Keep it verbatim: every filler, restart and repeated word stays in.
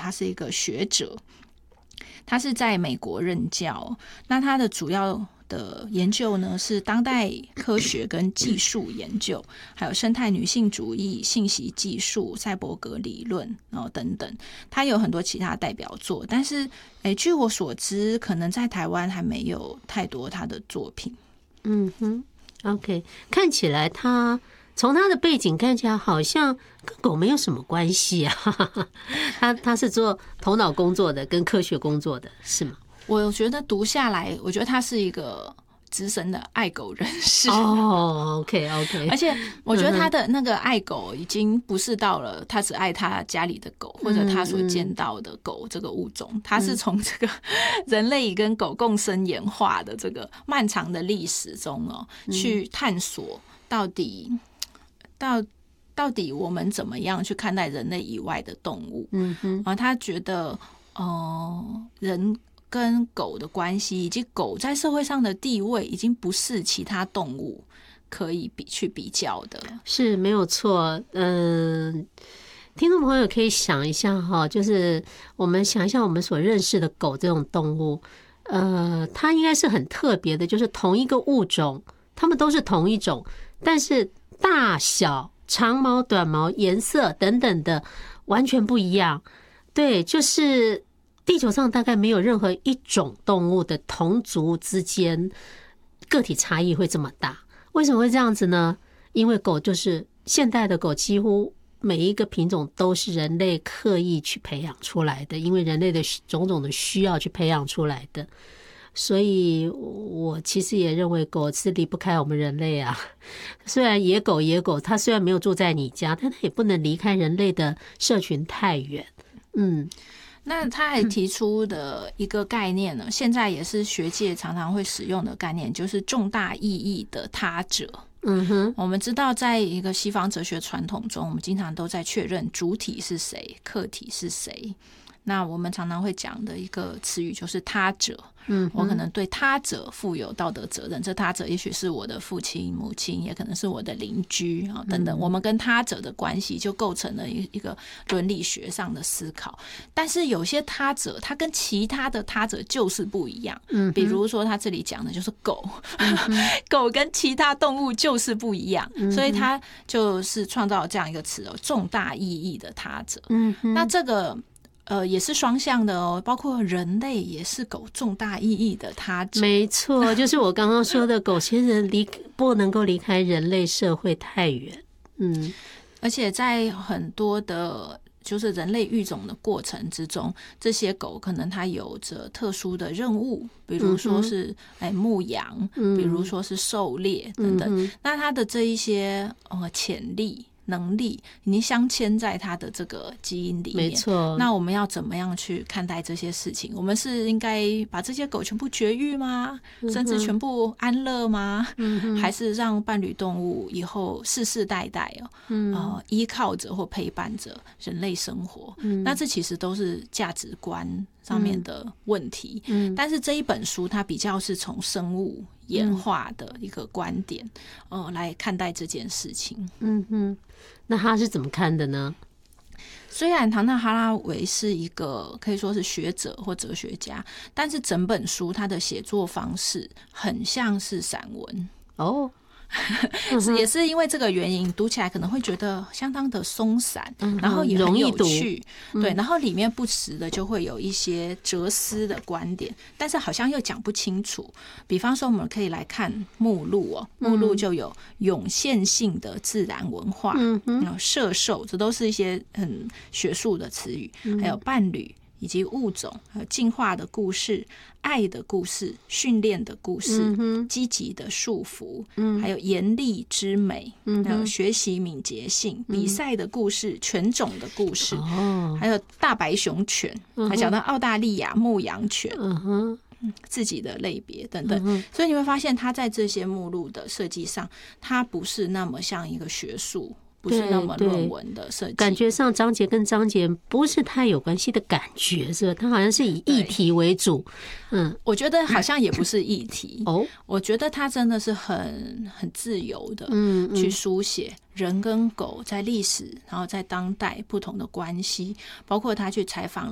他是一个学者，他是在美国任教。那他的主要的研究呢是当代科学跟技术研究，还有生态女性主义、信息技术、赛博格理论、哦、等等。他有很多其他代表作，但是诶据我所知可能在台湾还没有太多他的作品。 嗯哼 OK， 看起来他从他的背景看起来好像跟狗没有什么关系啊。他他是做头脑工作的，跟科学工作的是吗？ 我觉得读下来，我觉得他是一个资深的爱狗人士。 哦 ，OK OK， 而且我觉得他的那个爱狗已经不是到了他只爱他家里的狗，或者他所见到的狗这个物种，他是从这个人类跟狗共生演化的这个漫长的历史中哦，去探索到底到到底我们怎么样去看待人类以外的动物。嗯哼，然后他觉得，呃，人跟狗的关系，以及狗在社会上的地位，已经不是其他动物可以比去比较的。 是没有错。嗯，听众朋友可以想一下哈，就是我们想一下我们所认识的狗这种动物，呃，它应该是很特别的，就是同一个物种，它们都是同一种，但是大小、长毛、短毛、颜色等等的完全不一样。对，就是地球上大概没有任何一种动物的同族之间个体差异会这么大。为什么会这样子呢？因为狗就是现代的狗，几乎每一个品种都是人类刻意去培养出来的，因为人类的种种的需要去培养出来的。所以我其实也认为狗是离不开我们人类啊。虽然野狗野狗它虽然没有住在你家，但它也不能离开人类的社群太远。嗯， 那他还提出的一个概念呢，现在也是学界常常会使用的概念，就是重大意义的他者。 嗯哼， 我们知道在一个西方哲学传统中，我们经常都在确认主体是谁，客体是谁。那我们常常会讲的一个词语就是他者。嗯，我可能对他者负有道德责任，这他者也许是我的父亲、母亲，也可能是我的邻居啊等等。我们跟他者的关系就构成了一个伦理学上的思考。但是有些他者，他跟其他的他者就是不一样。嗯，比如说他这里讲的就是狗，嗯、狗跟其他动物就是不一样，嗯、所以他就是创造这样一个词哦，重大意义的他者。嗯，那这个。呃，也是双向的哦，包括人类也是狗重大意义的他者。 没错，就是我刚刚说的，狗其实离不能够离开人类社会太远。嗯， 而且在很多的，就是人类育种的过程之中，这些狗可能它有着特殊的任务，比如说是哎牧羊，比如说是狩猎等等。嗯、那它的这一些呃潜力。能力已经镶嵌在它的这个基因里面， 没错。 那我们要怎么样去看待这些事情？我们是应该把这些狗全部绝育吗？嗯、甚至全部安乐吗？嗯、还是让伴侣动物以后世世代代哦，嗯、呃，依靠着或陪伴着人类生活？嗯、那这其实都是价值观上面的问题。嗯、但是这一本书它比较是从生物演化的一个观点，呃，来看待这件事情。 嗯哼，那他是怎么看的呢？ 虽然唐纳哈拉维是一个可以说是学者或哲学家，但是整本书他的写作方式很像是散文哦。 也是因为这个原因，读起来可能会觉得相当的松散，嗯、然后也很有趣，嗯、对，然后里面不时的就会有一些哲思的观点，但是好像又讲不清楚。比方说，我们可以来看目录哦，目录就有涌现性的自然文化，嗯嗯、摄受，这都是一些很学术的词语，嗯、还有伴侣。以及物种，还有进化的故事、爱的故事、训练的故事、嗯、积极的束缚，嗯、还有严厉之美，嗯、还有学习敏捷性、比赛的故事、犬种的故事，哦、还有大白熊犬，嗯、还讲到澳大利亚牧羊犬。嗯哼自己的类别等等，嗯、所以你会发现，它在这些目录的设计上，它不是那么像一个学术。不是那么论文的设计， 感觉上章节跟章节不是太有关系的感觉，是吧？它好像是以议题为主。嗯， 我觉得好像也不是议题哦，我觉得它真的是很很自由的，嗯，去书写人跟狗在历史，然后在当代不同的关系，包括他去采访